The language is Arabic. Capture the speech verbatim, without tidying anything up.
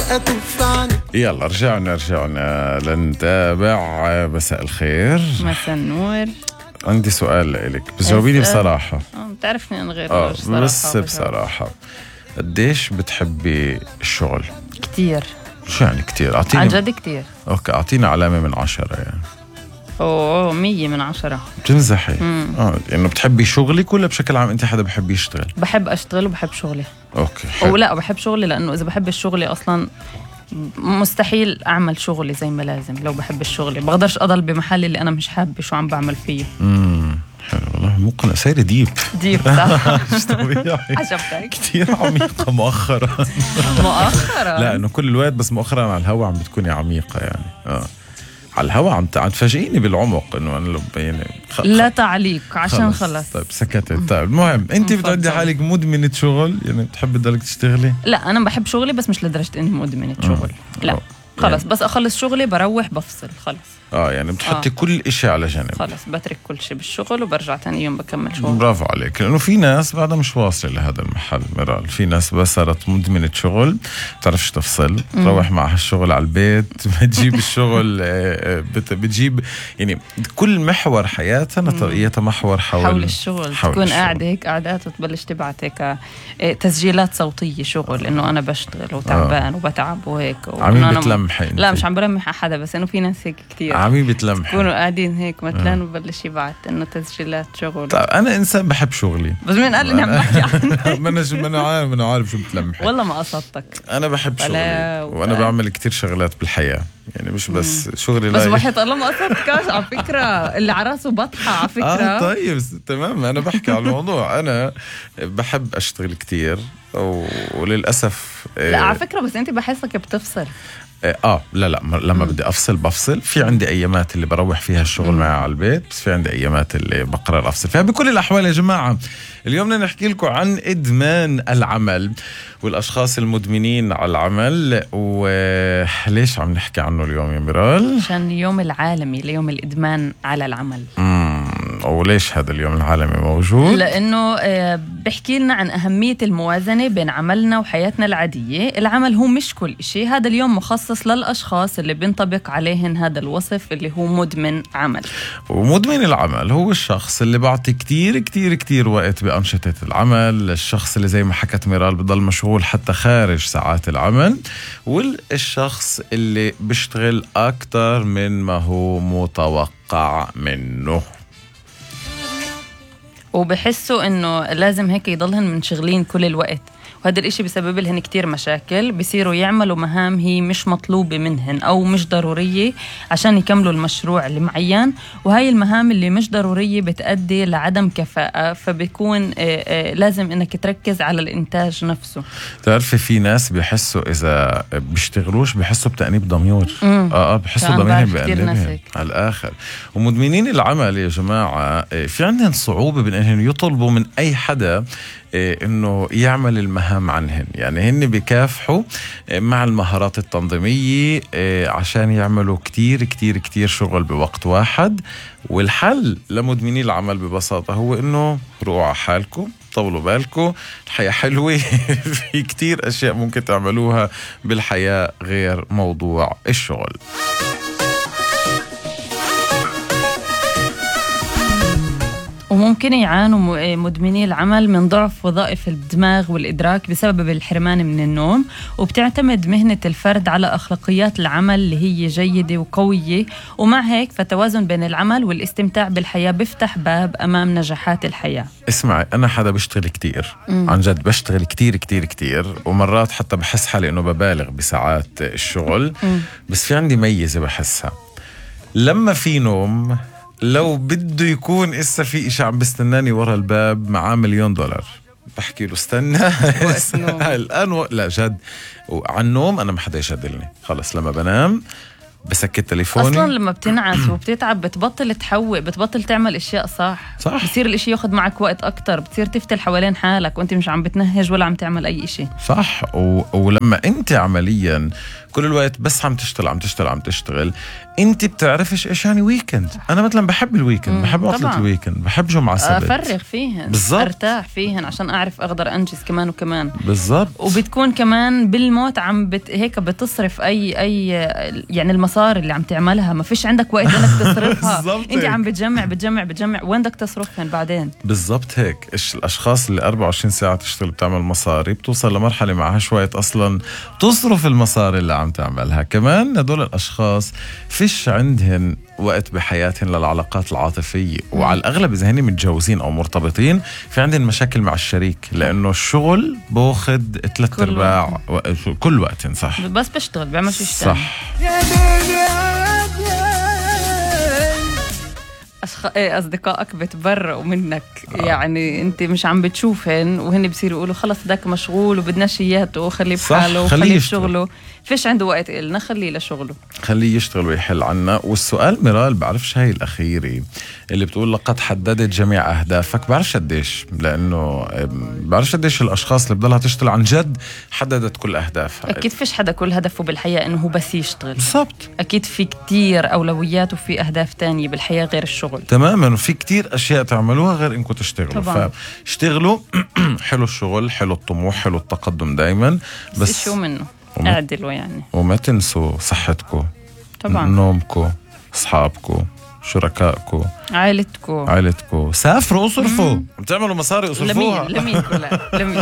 يلا رجعنا رجعنا لنتابع. مساء الخير. مساء النور. عندي سؤال لك بس جاوبيني بصراحة. اه بتعرفني أنا غير اه بس بصراحة قديش بتحبي الشغل؟ كتير. شو يعني كتير؟ أعطيني عن جد كتير. اوكي اعطينا علامة من عشرة يعني. اوه مية من عشرة. بتمزحي؟ اه انه بتحبي شغلك ولا بشكل عام انت حدا بحب يشتغل؟ بحب اشتغل وبحب شغلي. اوكي حلو. او لا بحب شغلي لانه اذا بحب الشغل اصلا مستحيل اعمل شغلي زي ما لازم. لو بحب الشغل بقدرش اضل بمحل اللي انا مش حابه شو عم بعمل فيه. امم حلو والله. مقنع سيرة ديب ديب صح. مش طبيعي. عجبتك؟ كتير عميقة مؤخرا. مؤخرا لا انه كل الوقت بس مؤخرا على الهوا عم بتكوني عميقة يعني. اه على الهوا عم عم تفاجئيني بالعمق انه انا يعني خ... لا تعليق عشان خلص. خلص. طيب سكتت. طيب المهم انت بتعدي حالك مدمنة شغل يعني بتحبي تضلك تشتغلي؟ لا انا بحب شغلي بس مش لدرجة اني مدمنة شغل. لا أوه. خلص يعني. بس اخلص شغلي بروح بفصل خلص. اه يعني بتحطي آه. كل اشي على جنب. خلص بترك كل شيء بالشغل وبرجع تاني يوم بكمل شغل. برافو عليك. لانه في ناس بعدها مش واصله لهذا المحل مرال. في ناس بس صارت مدمنه شغل بتعرفش تفصل. تروح معها الشغل على البيت بتجيب الشغل بت بتجيب يعني كل محور حياتها نطريتها محور حول, حول الشغل. حول تكون الشغل. قاعده هيك قعدات وتبلش تبعت هيك تسجيلات صوتيه شغل انه انا بشتغل وتعبان آه. وبتعب وهيك. عمي بتلمحي؟ لا مش عم برمح على حدا بس انه في ناس هيك كتير عمي بتلمحي يكونوا قاعدين هيك مثلا وبلش يبعت انه تسجيلات شغل. طيب انا انسان بحب شغلي بس مين قال اني عم بحكي عنك؟ ما انا ما انا عارف ما انا عارف شو بتلمحي. والله ما قصدتك. انا بحب شغلي وانا بعمل كتير شغلات بالحياه يعني مش بس مم. شغلي. بس وحيط الله ما قصدتكش على فكره. اللي على راسه بطحه على فكره. اه طيب تمام. انا بحكي على الموضوع. انا بحب اشتغل كتير وللاسف لا على فكره بس انت بحسك بتفصل. اه لا لا لما بدي افصل بفصل. في عندي ايامات اللي بروح فيها الشغل معي على البيت بس في عندي ايامات اللي بقرر افصل فيها. بكل الاحوال يا جماعه اليوم بدنا نحكي لكم عن ادمان العمل والاشخاص المدمنين على العمل. وليش عم نحكي عنه اليوم يا ميرال؟ عشان اليوم العالمي ليوم الادمان على العمل. امم وليش هذا اليوم العالمي موجود؟ لانه بحكي لنا عن اهميه الموازنه بين عملنا وحياتنا العاديه. العمل هو مش كل شيء. هذا اليوم مخصص للاشخاص اللي بينطبق عليهن هذا الوصف اللي هو مدمن عمل. ومدمن العمل هو الشخص اللي بعطي كتير كتير كتير وقت بأنشطة العمل. الشخص اللي زي ما حكت ميرال بضل مشغول حتى خارج ساعات العمل. والشخص اللي بيشتغل أكتر من ما هو متوقع منه وبحسوا انه لازم هيك يضلهن منشغلين كل الوقت. وهذا الاشي بسبب لهن كتير مشاكل. بيصيروا يعملوا مهام هي مش مطلوبة منهن أو مش ضرورية عشان يكملوا المشروع اللي معين. وهاي المهام اللي مش ضرورية بتأدي لعدم كفاءة. فبيكون لازم إنك تركز على الإنتاج نفسه. تعرفي في ناس بيحسوا إذا بيشتغلوش بيحسوا بتأنيب ضمير. آه آه بيحسوا ضميرهم بأنيبهم على الآخر. ومدمنين العمل يا جماعة في عندهم صعوبة بأنهم يطلبوا من أي حدا إنه يعمل المهام عنهن. يعني هن بيكافحوا مع المهارات التنظيمية عشان يعملوا كتير كتير كتير شغل بوقت واحد. والحل لمدمني العمل ببساطة هو إنه روحوا على حالكم طولوا بالكم. الحياة حلوة. في كتير أشياء ممكن تعملوها بالحياة غير موضوع الشغل. وممكن يعانوا مدمني العمل من ضعف وظائف الدماغ والإدراك بسبب الحرمان من النوم. وبتعتمد مهنة الفرد على أخلاقيات العمل اللي هي جيدة وقوية. ومع هيك فتوازن بين العمل والاستمتاع بالحياة بيفتح باب أمام نجاحات الحياة. اسمعي أنا حدا بشتغل كتير مم. عن جد بشتغل كتير كتير كتير. ومرات حتى بحس حالي إنه ببالغ بساعات الشغل. مم. بس في عندي ميزة بحسها لما في نوم. لو بده يكون إسا في إشي عم بستناني ورا الباب معاه مليون دولار بحكي له استنى الآن و... لا جد. وعن النوم أنا ما حدا يشدلني خلص. لما بنام بسكت تليفوني. أصلاً لما بتنعس وبتتعب بتبطل تحوق بتبطل تعمل إشياء صح. صح. بصير الإشي ياخد معك وقت أكتر. بتصير تفتل حوالين حالك وأنت مش عم بتنهج ولا عم تعمل أي إشي. صح. و... ولما أنت عملياً كل الوقت بس عم تشتغل عم تشتغل عم تشتغل، انت بتعرفش ايش يعني ويكند. انا مثلا بحب الويكند، بحب عطلة الويكند، بحب جمعة سبت افرغ فيهن بالزبط. ارتاح فيهن عشان اعرف اقدر انجز كمان وكمان بالضبط. وبتكون كمان بالموت عم بت... هيك بتصرف اي اي يعني المصاري اللي عم تعملها ما فيش عندك وقت انك تصرفها. انت عم بتجمع بتجمع بتجمع وين بدك تصرفهن بعدين. بالضبط هيك. إيش الاشخاص اللي أربعة وعشرين ساعة تشتغل بتعمل مصاري بتوصل لمرحلة معهاش وقت اصلا تصرف المصاري اللي عم تعملها. كمان هدول الاشخاص فيش عندهن وقت بحياتهم للعلاقات العاطفية، وعلى الأغلب إذا هني متجوزين أو مرتبطين في عندهم مشاكل مع الشريك، لأنه الشغل باخد ثلاث أرباع كل وقت. صح، بس بشتغل بعمل شيء صح. أشخ... إيه أصدقائك بتبرئوا منك. آه. يعني أنت مش عم بتشوفهن وهن بصيروا يقولوا خلص داك مشغول وبدناش إياته وخليه بحاله وخليه بشغله. فيش عنده وقت إلنا، خليه لشغله، خليه يشتغل ويحل عنا. والسؤال ميرال بعرفش هاي الأخيرة اللي بتقول لقد حددت جميع أهدافك، بعرفش قديش، لأنه بعرفش قديش الأشخاص اللي بدلها تشتغل عن جد حددت كل أهدافها. أكيد فيش حدا كل هدفه بالحياة إنه هو بس يشتغل. بالضبط. أكيد في كتير أولويات وفي أهداف تانية بالحياة غير الشغل. تماما. وفي كتير أشياء تعملوها غير إنكم تشتغلوا. طبعا. فاشتغلوا. حلو الشغل، حلو الطموح، حلو التقدم دايما، بس, بس شو منه وما اعدلوا يعني. وما تنسوا صحتكم طبعا، نومكم، أصحابكم، شركائكم، عائلتكم عائلتكم. سافروا، اصرفوا، بتعملوا مصاري اصرفوها. لمين لمين كلها لمين